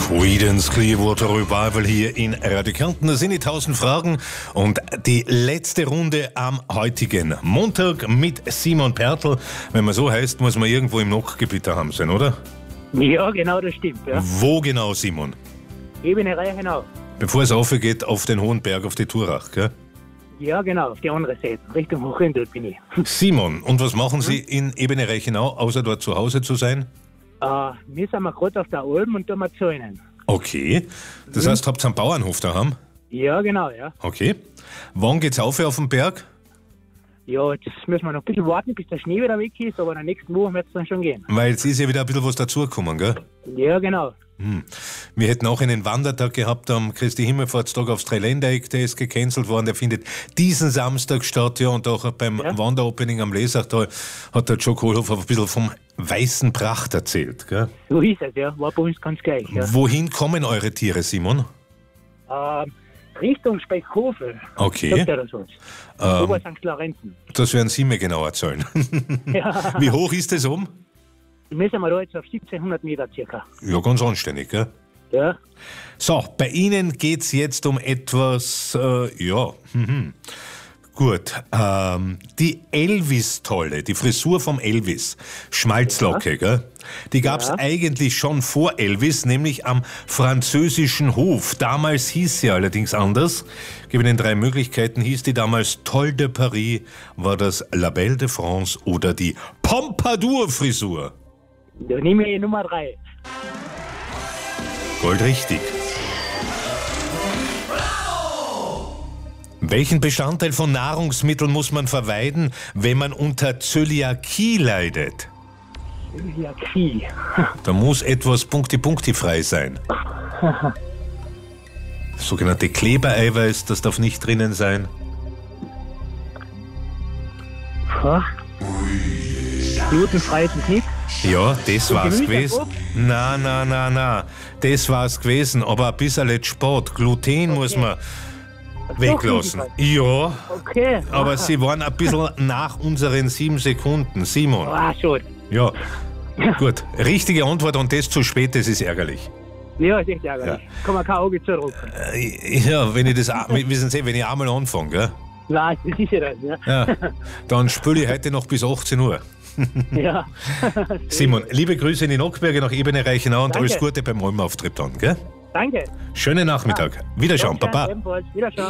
Creedence Clearwater Revival hier in Radio Kärnten. Da sind die 1000 Fragen und die letzte Runde am heutigen Montag mit Simon Pertl. Wenn man so heißt, muss man irgendwo im Nockgebiet daheim sein, oder? Ja, genau, das stimmt. Ja. Wo genau, Simon? Ebene Reichenau. Bevor es aufgeht, auf den hohen Berg, auf die Turach, gell? Ja, genau, auf die andere Seite. Richtung Hochrindel bin ich. Simon, und was machen Sie in Ebene Reichenau, außer dort zu Hause zu sein? Wir sind gerade auf der Alm und tun wir zäunen. Okay. Das heißt, habt ihr einen Bauernhof daheim? Ja, genau, ja. Okay. Wann geht's auf den Berg? Ja, jetzt müssen wir noch ein bisschen warten, bis der Schnee wieder weg ist, aber in der nächsten Woche wird es dann schon gehen. Weil jetzt ist ja wieder ein bisschen was dazugekommen, gell? Ja, genau. Wir hätten auch einen Wandertag gehabt am Christi Himmelfahrtstag aufs Dreiländereck, der ist gecancelt worden, der findet diesen Samstag statt, ja, und auch beim Wanderopening am Lesachtal hat der Joe Kohlhoff ein bisschen vom weißen Pracht erzählt, gell? So ist es, ja. War bei uns ganz gleich, ja. Wohin kommen eure Tiere, Simon? Richtung Speckhofen. Okay. Sagt er das was? Ober St. Lorenzen. Das werden Sie mir genau erzählen. Ja. Wie hoch ist es oben? Wir sind da jetzt auf 1700 Meter circa. Ja, ganz anständig, gell? Ja. So, bei Ihnen geht's jetzt um etwas, Gut, die Elvis-Tolle, die Frisur vom Elvis, Schmalzlocke, gell? Die gab's eigentlich schon vor Elvis, nämlich am französischen Hof. Damals hieß sie allerdings anders. Ich gebe Ihnen 3 Möglichkeiten. Hieß die damals Tolle de Paris, war das La Belle de France oder die Pompadour-Frisur? Da nehme ich Nummer 3. Goldrichtig. Welchen Bestandteil von Nahrungsmitteln muss man vermeiden, wenn man unter Zöliakie leidet? Zöliakie. Da muss etwas punkti-punkti-frei sein. Das sogenannte Klebereiweiß, das darf nicht drinnen sein. Glutenfrei ist es nicht. Ja, das war's Gemüse, gewesen. Obst? Na. Das war's gewesen, aber ein bisschen Sport. Gluten muss man weglassen. Ja, Okay. aber Sie waren ein bisschen nach unseren 7 Sekunden. Simon. Schon. Ja, gut. Richtige Antwort und das zu spät, das ist ärgerlich. Ja, ist echt ärgerlich. Kann man kein Auge zudrücken. Ja, wenn ich das, wissen Sie, wenn ich einmal anfange, gell? Nein, das ist ja das, ja. Ja, dann spiele ich heute noch bis 18 Uhr. Ja. Simon, liebe Grüße in die Nockberge nach Ebene Reichenau und Danke. alles Gute beim Almauftritt dann, gell? Danke. Schönen Nachmittag. Wiederschauen, Ja, Papa. ebenfalls. Wiederschauen.